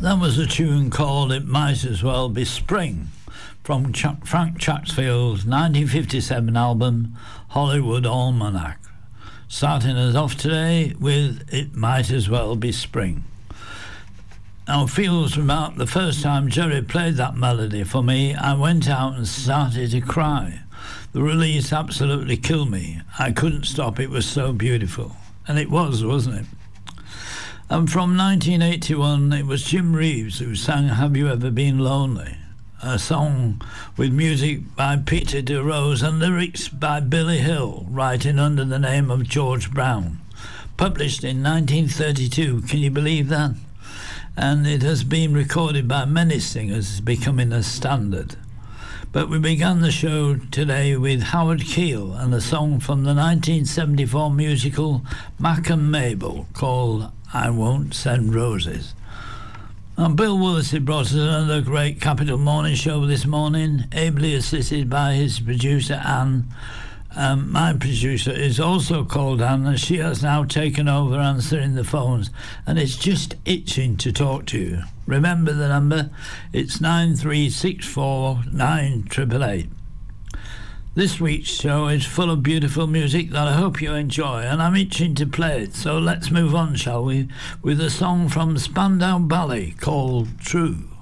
That was a tune called It Might As Well Be Spring from Frank Chatsfield's 1957 album Hollywood Almanac. Starting us off today with It Might As Well Be Spring. Now, Fields remarked, the first time Jerry played that melody for me, I went out and started to cry. The release absolutely killed me. I couldn't stop, it was so beautiful. And it was, wasn't it? And from 1981, it was Jim Reeves who sang Have You Ever Been Lonely? A song with music by Peter DeRose and lyrics by Billy Hill, writing under the name of George Brown. Published in 1932, can you believe that? And it has been recorded by many singers, becoming a standard. But we began the show today with Howard Keel and a song from the 1974 musical Mac and Mabel called I Won't Send Roses. And Bill Willis brought us another great Capital Morning show this morning, ably assisted by his producer Anne. My producer is also called Anne, and she has now taken over answering the phones and is just itching to talk to you. Remember the number, it's 9364 9888. This week's show is full of beautiful music that I hope you enjoy, and I'm itching to play it, so let's move on, shall we, with a song from Spandau Ballet called True.